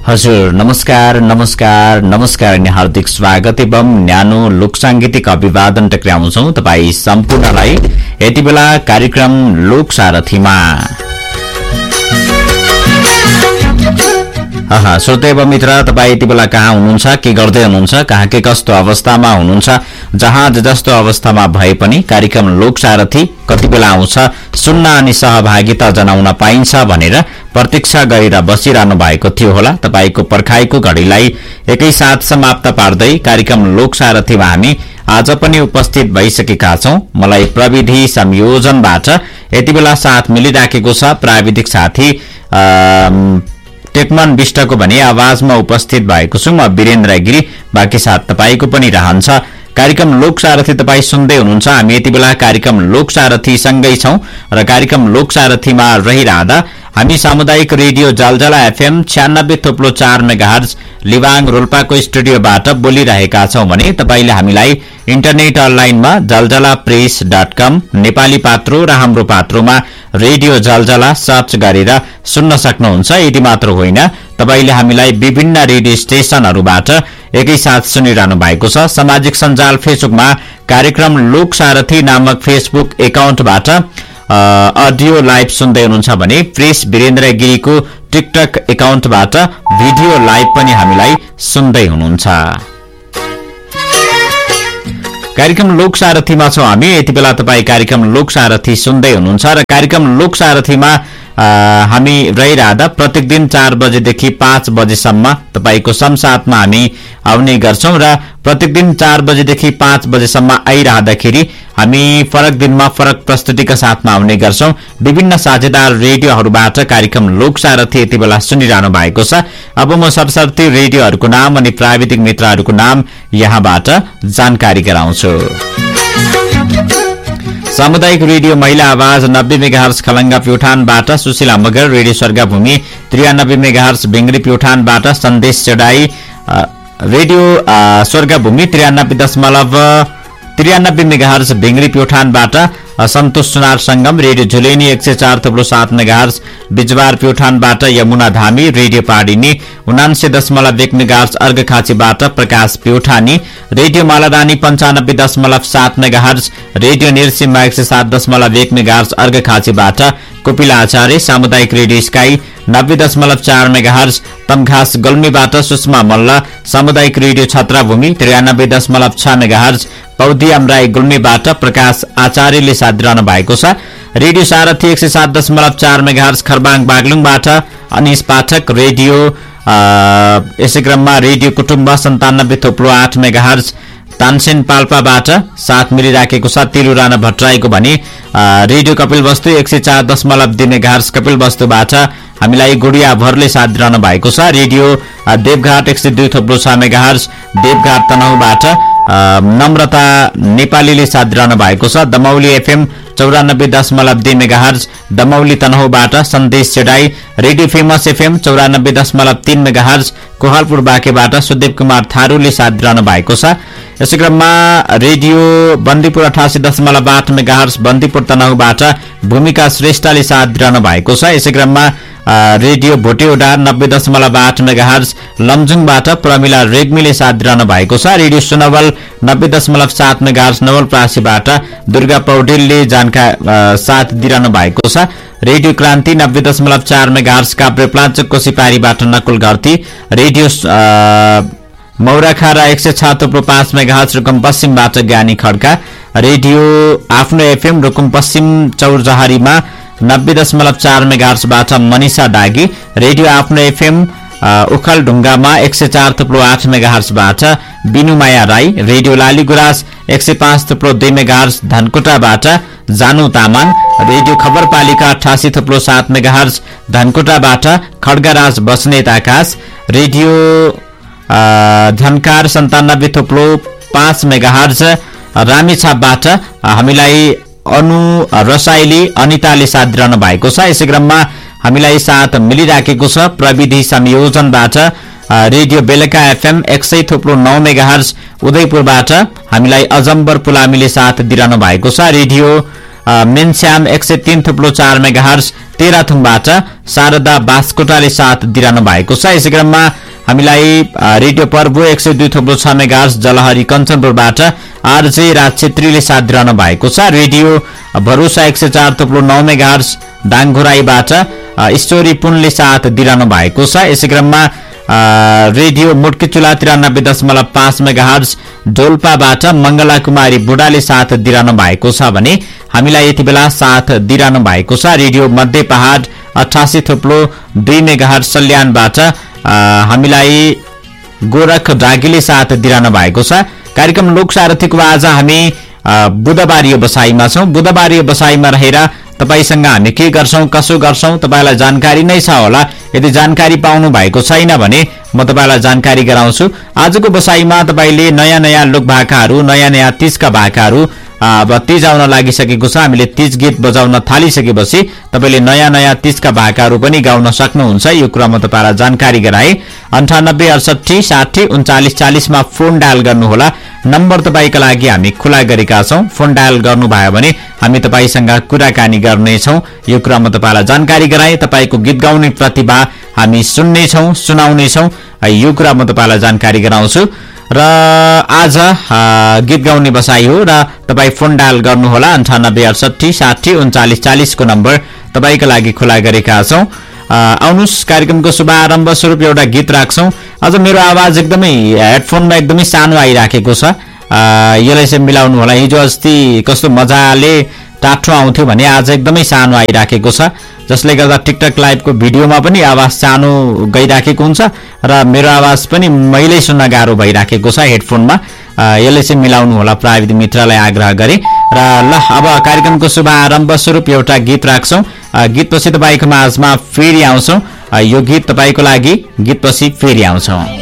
हजुर नमस्कार नमस्कार नमस्कार अनि हार्दिक स्वागत एवं न्यानो लोकसांगीतिक अभिवादन टक्राउँछौं तपाई सम्पूर्णलाई यति बेला कार्यक्रम लोक सारथीमा। श्रोता एवं मित्र तपाई यति बेला कहाँ हुनुहुन्छ, के गर्दै हुनुहुन्छ, कहाँ के कस्तो अवस्थामा हुनुहुन्छ, जहाँ जस्तो अवस्थामा भए पनि कार्यक्रम लोक सारथी कति बेला आउँछ सुन्न अनि सहभागिता जनाउन पाइन्छ भनेर प्रतीक्षा गरेर बसिरहनु भएको थियो होला। तपाईको पर्खाइको घडीलाई एकैसाथ समाप्त पार्दै कार्यक्रम लोक सारथीमा हामी आज पनि उपस्थित भइसकेका छौं। मलाई प्रविधि संयोजनबाट यति बेला साथ मिलिराखेको छ प्राविधिक साथी टेकमन विष्टको भने आवाजमा उपस्थित भएको छु म वीरेन्द्र गिरी। बाँकी साथ तपाईको पनि रहन्छ। कार्यक्रम लोक सारथी तपाई सुन्दै हुनुहुन्छ। हामी यति बेला कार्यक्रम लोक सारथी सँगै छौं र कार्यक्रम लोक सारथीमा रहिरहँदा हामी सामुदायिक रेडियो जलजला एफएम 96.4 मेगाहर्ज लिवाङ रोल्पाको स्टुडियोबाट बोलिरहेका छौं भने तपाईले हामीलाई इन्टरनेट अनलाइनमा जलजलाप्रेस.com नेपाली पात्रो र हाम्रो पात्रोमा रेडियो जलजला सर्च गरेर सुन्न सक्नुहुन्छ। यति मात्र होइन, तपाईले हामीलाई विभिन्न रेडियो स्टेशनहरूबाट एकैसाथ सुनिरहनु भएको छ। सामाजिक सञ्जाल फेसबुकमा कार्यक्रम लोक सारथी नामक फेसबुक एकाउन्टबाट अडियो लाइभ सुन्दै हुनुहुन्छ भने प्रेस वीरेन्द्र गिरीको टिकटक एकाउन्टबाट भिडियो लाइभ पनि हामीलाई सुन्दै हुनुहुन्छ। कार्यक्रम लोक सारथीमा छौं हामी। यति बेला तपाई कार्यक्रम लोक सारथी सुन्दै हुनुहुन्छ र कार्यक्रम लोक सारथीमा हामी रहिरहँदा प्रत्येक दिन 4 बजेदेखि 5 बजेसम्म तपाईको संसाथमा हामी आउने गर्छौं र प्रत्येक दिन 4 बजेदेखि 5 बजेसम्म आइरहँदाखेरि हामी फरक दिनमा फरक प्रस्तुतिका साथमा आउने गर्छौं। विभिन्न साझेदार रेडियोहरूबाट कार्यक्रम लोक सारथी यति बेला सुनिरहनु भएको छ। अब म सरसर्ती रेडियोहरूको नाम अनि प्राविधिक मित्रहरूको नाम यहाँबाट जानकारी गराउँछु। सामुदायिक रेडियो महिला आवाज 90 megahertz Khalanga प्युठानबाट Sushila Magar, radio स्वर्गभूमि 93 megahertz बिंगरी प्युठानबाट सन्देश चढाई, रेडियो स्वर्गभूमि 93 मेगाहर्ज बिंगरी प्युठानबाट सन्तोष सुनार संगम, रेडियो झुलेनी 104.7 मेगाहर्ज बिजबार प्युठानबाट यमुना धामी, रेडियो पाडिनी 79.1 मेगाहर्ज अर्घखाँचीबाट प्रकाश प्युठानी, रेडियो मालादानी 95.7 मेगाहर्ज, रेडियो निर्सिम्मा 107.1 मेगाहर्ज अर्घखाँचीबाट कोपिला आचार्य, सामुदायिक radio sky 90.4 megahertz Tamghas गल्मीबाट Sushma Malla, सामुदायिक रेडियो छत्रभूमि 93.6 मेगाहर्ज पौदियाम राई गुल्मीबाट प्रकाश आचार्यले साथ दिइरहनु भएको छ। रेडियो सारथी 107.4 मेगाहर्ज खरबाङ बागलुङबाट अनिश पाठक, रेडियो यसै क्रममा रेडियो कुटुम्ब 97.8 मेगाहर्ज तानसेन पाल्पाबाट साथ मिलिराखेको छ। तिरु राणा भट्टराईको भने रेडियो कपिलवस्तु 104.2 मेगाहर्ज कपिलवस्तुबाट हामीलाई गुडिया भरले साथ दिइरहनु भएको छ। रेडियो देवघाट 102.6 मेगाहर्ज देवघाट तनहुबाट नम्रता नेपालीले साथ दिइरहनु भएको छ। दमौली एफएम 94.2 मेगाहर्ज दमौली तनहुबाट सन्देश चढाई, radio famous FM 94.3 megahertz Kohalpur बाँकेबाट Sudev Kumar थारूले साथ दिइरहनु भएको छ। यसै क्रममा रेडियो बन्दीपुर 88.8 मेगाहर्ज बन्दीपुर तनहुबाट भूमिका श्रेष्ठले साथ दिइरहनु भएको छ। यसै क्रममा रेडियो भोटेओडा 90.8 मेगाहर्ज लमजुङबाट प्रमिला रेग्मीले साथ दिइरहनु भएको छ। रेडियो सुनवल 90.7 मेगाहर्ज नवलप्रासीबाट दुर्गा पौडेलले साथ दिइरहनु भएको छ। रेडियो क्रान्ति 90.4 megahertz काभ्रेप्लाञ्चोकको सिपारीबाट Nakul Gharti, radio मौराखारा 106.5 megahertz Rukum पश्चिमबाट ज्ञानी खड्का, रेडियो आफ्नो एफएम रुकुम पश्चिम चौरजहरीमा 90.4 मेगाहर्जबाट मनिषा दागी, रेडियो आफ्नो FM उखलढुङ्गामा 104.8 मेगाहर्जबाट बिनुमाया Rai, radio Laligurans 105.2 megahertz धनकुटाबाट जानु तामाङ, रेडियो खबरपालिका 88.7 मेगाहर्ज धनकुटाबाट खड्गराज बस्नेत आकाश, रेडियो झन्कार 97.5 मेगाहर्ज रामेछापबाट हामीलाई अनु रसाइली अनिताले साथ दिइरहनु भएको छ। यसै क्रममा हामीलाई साथ मिलिराखेको छ प्रविधि संयोजनबाट रेडियो बेलका एफएम 100.9 मेगाहर्ज उदयपुरबाट हामीलाई अजम्बर पुलामीले साथ दिइरहनु भएको छ। रेडियो मेनश्याम 103.4 मेगाहर्ज तेह्रथुमबाट शारदा बास्कोटाले साथ दिइरहनु भएको छ। यसै क्रममा हामीलाई रेडियो पर्वो 102.6 मेगाहर्ज जलहरी कञ्चनपुरबाट आरजे राज छेत्रीले साथ दिइरहनु भएको छ। रेडियो भरोसा 104.9 मेगाहर्ज दाङघोराईबाट ईश्वरी पुनले साथ दिइरहनु भएको छ। यसै क्रममा रेडियो मुटकीचुला 93.5 मेगाहर्ज डोल्पाबाट मंगला कुमारी बुढाले साथ दिइरहनु भएको छ भने हामीलाई यति बेला साथ दिइरहनु भएको छ रेडियो मध्य पहाड 88.2 मेगाहर्ज सल्यानबाट हामीलाई गोरख डागीले साथ दिइरहनु भएको छ। कार्यक्रम लोकसारथीको आज हामी बुधबारी व्यवसायमा छौं। बुधबारी व्यवसायमा रहेर तपाईसँग हामी के गर्छौं कसो गर्छौं तपाईलाई जानकारी नै छ होला। यदि जानकारी पाउनु भएको छैन भने म तपाईलाई जानकारी गराउँछु। आजको व्यवसायमा तपाईले नयाँ नयाँ लोक भाकाहरू नयाँ नयाँ तीजका भाकाहरू अब तीज आउन लागिसकेको छ। हामीले तीज गीत बजाउन थालिसकेपछि तपाईले नयाँ नयाँ तीजका भाकाहरू पनि गाउन सक्नुहुन्छ। यो कुरा म तपाईलाई जानकारी गराए। 98 68 60 39 40 मा फोन डायल गर्नुहोला। नम्बर तपाईका लागि हामी खुला गरेका छौं। फोन डायल गर्नुभयो भने हामी तपाईसँग कुराकानी गर्नेछौं। यो कुरा म तपाईलाई जानकारी गराए। तपाईको गीत गाउने प्रतिभा हामी सुन्नेछौं सुनाउनेछौं। यो कुरा म तपाईलाई जानकारी गराउँछु। र आज गीत गाउने बसाई हो र तपाई फोन डायल गर्नुहोला। 98 68 60 39 40 को नम्बर तपाईका लागि खुला गरेका छौं। आउनुस् कार्यक्रमको शुभारम्भ स्वरूप एउटा गीत राख्छौं। आज मेरो आवाज एकदमै हेडफोनमा एकदमै सानो आइराखेको छ। यसलाई चाहिँ मिलाउनु होला। हिजो अस्ति कस्तो मजाले टाठो आउँथ्यो भने आज एकदमै सानो आइराखेको छ, जसले गर्दा टिकटक लाइभको भिडियोमा पनि आवाज सानो गइराखेको हुन्छ र मेरो आवाज पनि मैले सुन्न गाह्रो भइराखेको छ हेडफोनमा। यसले चाहिँ मिलाउनु होला प्राविधिक मित्रलाई आग्रह गरे। र ल अब कार्यक्रमको शुभारम्भ स्वरूप एउटा गीत राख्छौं। गीतपछि तपाईको माझमा फेरि आउँछौं। यो गीत तपाईको लागि गीतपछि फेरि आउँछौं।